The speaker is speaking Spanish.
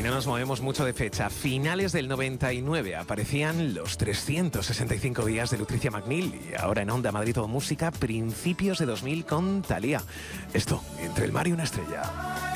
no nos movemos mucho de fecha, finales del 99 aparecían los 365 días de Lucrecia McNeil y ahora en Onda Madrid Todo Música, principios de 2000 con Thalía. Esto, Entre el mar y una estrella.